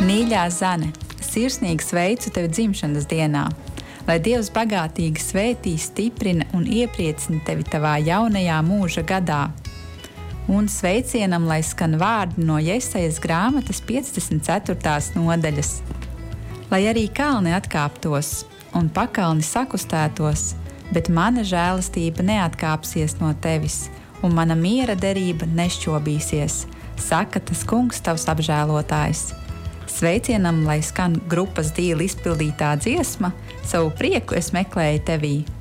Mīļā Zane, sirsnīgi sveicu tevi dzimšanas dienā. Lai Dievs bagātīgi svētī, stiprina un iepriecina tevi tavā jaunajā mūža gadā. Un sveicienam, lai skan vārdi no Jesajas grāmatas 54. nodaļas. Lai arī kalni atkāptos un pakalni sakustētos, bet mana žēlastība neatkāpsies no tevis, un mana miera derība nešķobīsies, saka tas Kungs, tavs apžēlotājs. Sveicienam, lai skan grupas Dīla izpildītā dziesma, savu prieku es meklēju tevī.